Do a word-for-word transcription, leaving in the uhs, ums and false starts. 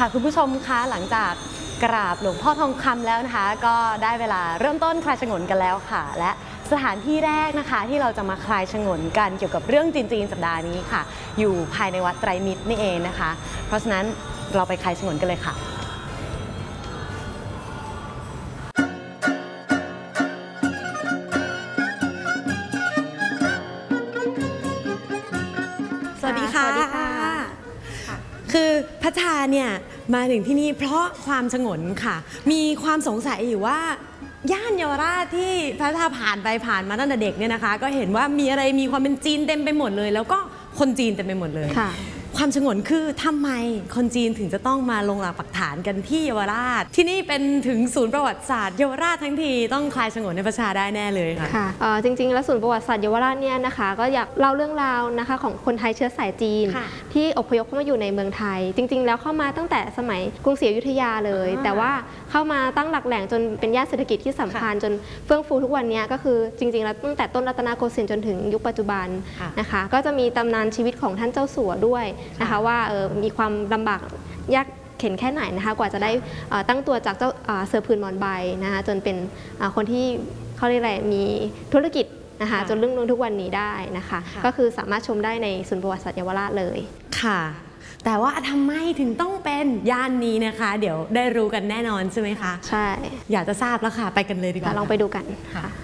ค่ะคุณผู้ชมคะหลังจากกราบหลวงพ่อทองคำแล้วนะคะก็ได้เวลาเริ่มต้นคลายฉงนกันแล้วค่ะและสถานที่แรกนะคะที่เราจะมาคลายฉงนกันเกี่ยวกับเรื่องจีนๆสัปดาห์นี้ค่ะอยู่ภายในวัดไตรมิตรนี่เองนะคะเพราะฉะนั้นเราไปคลายฉงนกันเลยค่ะสวัสดีค่ะคือพัชชาเนี่ยมาถึงที่นี่เพราะความฉงนค่ะมีความสงสัยอยู่ว่าย่านเยาวราชที่พัชชาผ่านไปผ่านมาตั้งแต่เด็กเนี่ยนะคะก็เห็นว่ามีอะไรมีความเป็นจีนเต็มไปหมดเลยแล้วก็คนจีนเต็มไปหมดเลยความฉงนคือทำไมคนจีนถึงจะต้องมาลงหลักปักฐานกันที่เยาวราชที่นี่เป็นถึงศูนย์ประวัติศาสตร์เยาวราชทั้งทีต้องคลายฉงนในประชาได้แน่เลยค่ะค่ะจริงๆแล้วศูนย์ประวัติศาสตร์เยาวราชเนี่ยนะคะก็อยากเล่าเรื่องราวนะคะของคนไทยเชื้อสายจีนที่อพยพเข้ามาอยู่ในเมืองไทยจริงๆแล้วเข้ามาตั้งแต่สมัยกรุงศรีอยุธยาเลยแต่ว่าเข้ามาตั้งหลักแหล่งจนเป็นย่านเศรษฐกิจที่สำคัญจนเฟื่องฟูทุกวันนี้ก็คือจริงๆแล้วตั้งแต่ต้นรัตนโกสินทร์จนถึงยุคปัจจุบันนะคะก็จะมีตำนานชีวิตของท่านเจ้าสัวด้วยนะคะว่ามีความลำบากยากเข็นแค่ไหนนะคะกว่าจะได้ตั้งตัวจากเจ้าเสือผืนหมอนใบนะคะจนเป็นคนที่เขาเรียกอะไรมีธุรกิจนะคะจนเรื่องนึงทุกวันนี้ได้นะคะก็คือสามารถชมได้ในศูนย์ประวัติศาสตร์เยาวราชเลยค่ะแต่ว่าทำไมถึงต้องเป็นย่านนี้นะคะเดี๋ยวได้รู้กันแน่นอนใช่ไหมคะใช่อยากจะทราบแล้วค่ะไปกันเลยดีกว่าลองไปดูกันค่ะ